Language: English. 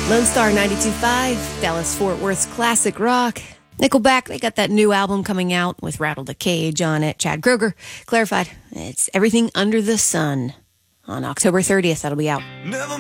Lone Star 92.5, Dallas-Fort Worth's classic rock. Nickelback, they got that new album coming out with Rattle the Cage on it. Chad Kroeger clarified it's everything under the sun. On October 30th, that'll be out.